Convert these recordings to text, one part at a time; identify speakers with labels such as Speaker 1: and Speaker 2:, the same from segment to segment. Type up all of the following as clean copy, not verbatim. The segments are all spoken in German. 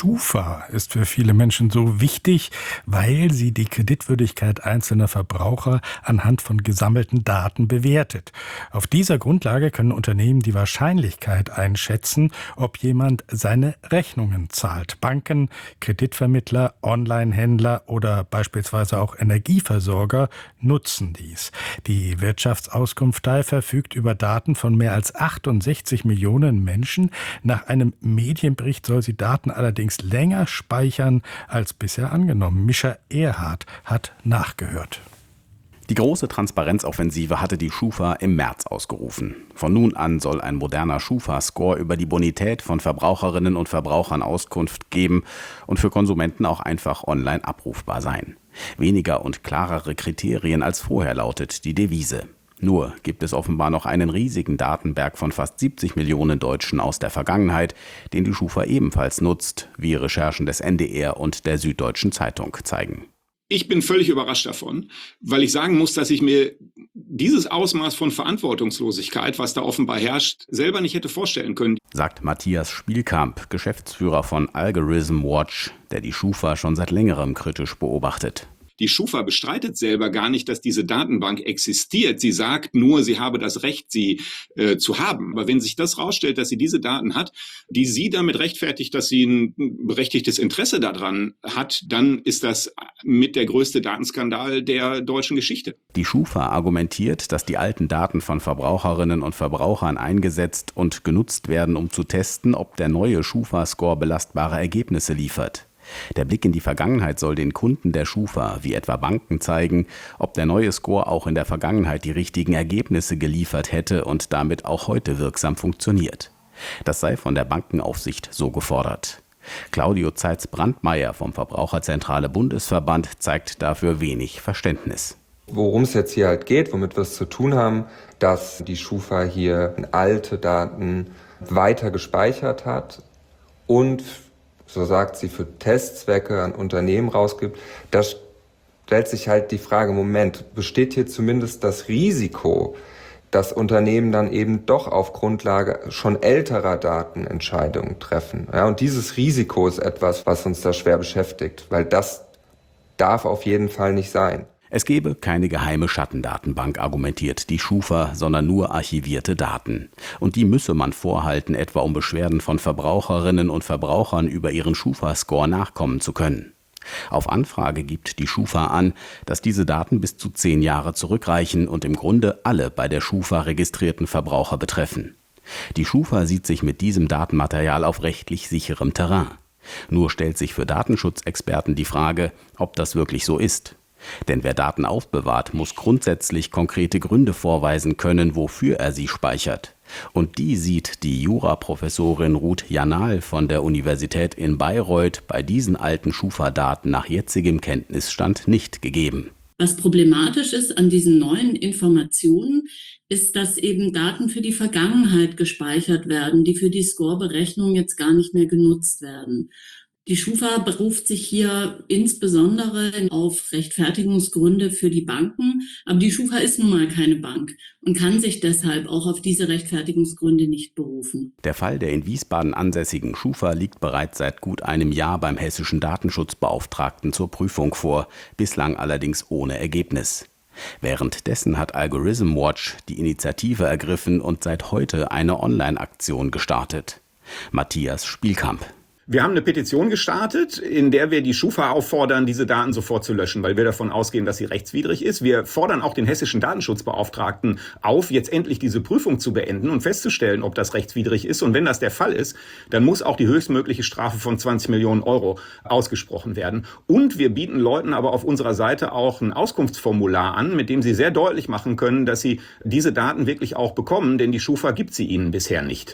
Speaker 1: Schufa ist für viele Menschen so wichtig, weil sie die Kreditwürdigkeit einzelner Verbraucher anhand von gesammelten Daten bewertet. Auf dieser Grundlage können Unternehmen die Wahrscheinlichkeit einschätzen, ob jemand seine Rechnungen zahlt. Banken, Kreditvermittler, Onlinehändler oder beispielsweise auch Energieversorger nutzen dies. Die Wirtschaftsauskunftei verfügt über Daten von mehr als 68 Millionen Menschen. Nach einem Medienbericht soll sie Daten allerdings länger speichern als bisher angenommen. Mischa Erhardt hat nachgehört.
Speaker 2: Die große Transparenzoffensive hatte die Schufa im März ausgerufen. Von nun an soll ein moderner Schufa-Score über die Bonität von Verbraucherinnen und Verbrauchern Auskunft geben und für Konsumenten auch einfach online abrufbar sein. Weniger und klarere Kriterien als vorher lautet die Devise. Nur gibt es offenbar noch einen riesigen Datenberg von fast 70 Millionen Deutschen aus der Vergangenheit, den die Schufa ebenfalls nutzt, wie Recherchen des NDR und der Süddeutschen Zeitung zeigen.
Speaker 3: Ich bin völlig überrascht davon, weil ich sagen muss, dass ich mir dieses Ausmaß von Verantwortungslosigkeit, was da offenbar herrscht, selber nicht hätte vorstellen können.
Speaker 2: Sagt Matthias Spielkamp, Geschäftsführer von Algorithm Watch, der die Schufa schon seit längerem kritisch beobachtet.
Speaker 3: Die Schufa bestreitet selber gar nicht, dass diese Datenbank existiert. Sie sagt nur, sie habe das Recht, sie zu haben. Aber wenn sich das rausstellt, dass sie diese Daten hat, die sie damit rechtfertigt, dass sie ein berechtigtes Interesse daran hat, dann ist das mit der größte Datenskandal der deutschen Geschichte.
Speaker 2: Die Schufa argumentiert, dass die alten Daten von Verbraucherinnen und Verbrauchern eingesetzt und genutzt werden, um zu testen, ob der neue Schufa-Score belastbare Ergebnisse liefert. Der Blick in die Vergangenheit soll den Kunden der Schufa, wie etwa Banken, zeigen, ob der neue Score auch in der Vergangenheit die richtigen Ergebnisse geliefert hätte und damit auch heute wirksam funktioniert. Das sei von der Bankenaufsicht so gefordert. Claudio Zeitz-Brandmeier vom Verbraucherzentrale Bundesverband zeigt dafür wenig Verständnis.
Speaker 4: Worum es jetzt hier halt geht, womit wir es zu tun haben, dass die Schufa hier alte Daten weiter gespeichert hat und, so sagt sie, für Testzwecke an Unternehmen rausgibt, da stellt sich halt die Frage, Moment, besteht hier zumindest das Risiko, dass Unternehmen dann eben doch auf Grundlage schon älterer Daten Entscheidungen treffen? Ja, und dieses Risiko ist etwas, was uns da schwer beschäftigt, weil das darf auf jeden Fall nicht sein.
Speaker 2: Es gebe keine geheime Schattendatenbank, argumentiert die Schufa, sondern nur archivierte Daten. Und die müsse man vorhalten, etwa um Beschwerden von Verbraucherinnen und Verbrauchern über ihren Schufa-Score nachkommen zu können. Auf Anfrage gibt die Schufa an, dass diese Daten bis zu 10 Jahre zurückreichen und im Grunde alle bei der Schufa registrierten Verbraucher betreffen. Die Schufa sieht sich mit diesem Datenmaterial auf rechtlich sicherem Terrain. Nur stellt sich für Datenschutzexperten die Frage, ob das wirklich so ist. Denn wer Daten aufbewahrt, muss grundsätzlich konkrete Gründe vorweisen können, wofür er sie speichert. Und die sieht die Juraprofessorin Ruth Janal von der Universität in Bayreuth bei diesen alten Schufa-Daten nach jetzigem Kenntnisstand nicht gegeben.
Speaker 5: Was problematisch ist an diesen neuen Informationen, ist, dass eben Daten für die Vergangenheit gespeichert werden, die für die Score-Berechnung jetzt gar nicht mehr genutzt werden. Die Schufa beruft sich hier insbesondere auf Rechtfertigungsgründe für die Banken. Aber die Schufa ist nun mal keine Bank und kann sich deshalb auch auf diese Rechtfertigungsgründe nicht berufen.
Speaker 2: Der Fall der in Wiesbaden ansässigen Schufa liegt bereits seit gut einem Jahr beim hessischen Datenschutzbeauftragten zur Prüfung vor, bislang allerdings ohne Ergebnis. Währenddessen hat Algorithm Watch die Initiative ergriffen und seit heute eine Online-Aktion gestartet. Matthias Spielkamp.
Speaker 3: Wir haben eine Petition gestartet, in der wir die Schufa auffordern, diese Daten sofort zu löschen, weil wir davon ausgehen, dass sie rechtswidrig ist. Wir fordern auch den hessischen Datenschutzbeauftragten auf, jetzt endlich diese Prüfung zu beenden und festzustellen, ob das rechtswidrig ist. Und wenn das der Fall ist, dann muss auch die höchstmögliche Strafe von 20 Millionen Euro ausgesprochen werden. Und wir bieten Leuten aber auf unserer Seite auch ein Auskunftsformular an, mit dem sie sehr deutlich machen können, dass sie diese Daten wirklich auch bekommen, denn die Schufa gibt sie ihnen bisher nicht.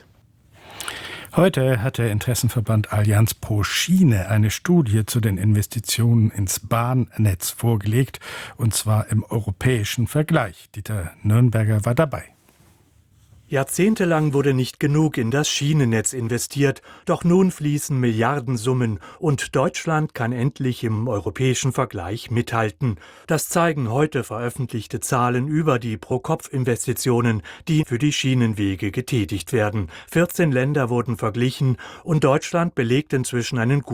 Speaker 1: Heute hat der Interessenverband Allianz pro Schiene eine Studie zu den Investitionen ins Bahnnetz vorgelegt, und zwar im europäischen Vergleich. Dieter Nürnberger war dabei.
Speaker 6: Jahrzehntelang wurde nicht genug in das Schienennetz investiert, doch nun fließen Milliardensummen und Deutschland kann endlich im europäischen Vergleich mithalten. Das zeigen heute veröffentlichte Zahlen über die Pro-Kopf-Investitionen, die für die Schienenwege getätigt werden. 14 Länder wurden verglichen und Deutschland belegt inzwischen einen guten